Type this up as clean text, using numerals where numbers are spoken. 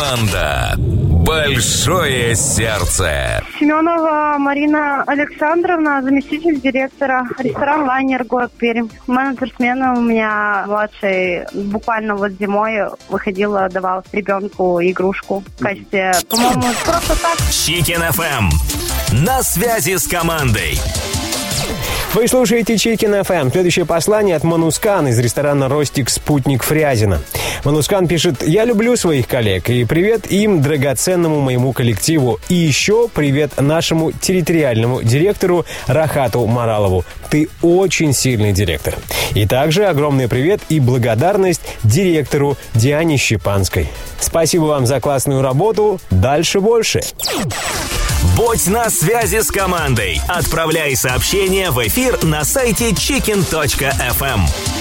Команда «Большое сердце». Семенова Марина Александровна, заместитель директора, ресторан «Лайнер», город Пермь. Менеджер смены у меня младший, буквально вот зимой выходила, давала ребенку игрушку в качестве, по-моему, просто так. Chicken FM. На связи с командой. Вы слушаете Chicken FM. Следующее послание от Манускан из ресторана «Ростик Спутник» Фрязино. Манускан пишет: «Я люблю своих коллег, и привет им, драгоценному моему коллективу. И еще привет нашему территориальному директору Рахату Маралову. Ты очень сильный директор. И также огромный привет и благодарность директору Диане Щепанской. Спасибо вам за классную работу. Дальше больше». Будь на связи с командой. Отправляй сообщения в эфир на сайте chicken.fm.